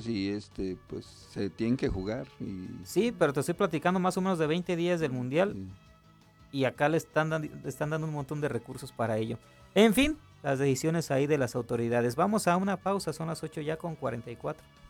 partidos y pues se tienen que jugar. Sí, pero te estoy platicando más o menos de 20 días del Mundial Sí. y acá le están dando un montón de recursos para ello. En fin, las decisiones ahí de las autoridades. Vamos a una pausa, son las 8 ya con 44.